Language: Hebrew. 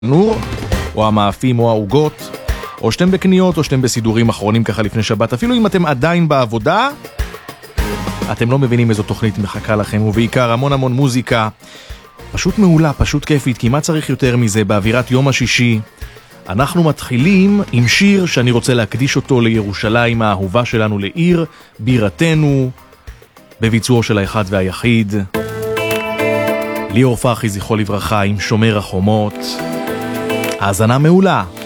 נור, או המאפים או העוגות, או שאתם בקניות או שאתם בסידורים אחרונים ככה לפני שבת. אפילו אם אתם עדיין בעבודה, אתם לא מבינים איזו תוכנית מחכה לכם, ובעיקר המון המון מוזיקה פשוט מעולה, פשוט כיפית, כמעט צריך יותר מזה באווירת יום השישי. אנחנו מתחילים עם שיר שאני רוצה להקדיש אותו לירושלים האהובה שלנו, לעיר בירתנו, בביצועו של האחד והיחיד ליאור פרחי זכרו לברכה, עם שומר החומות. האזנה מעולה.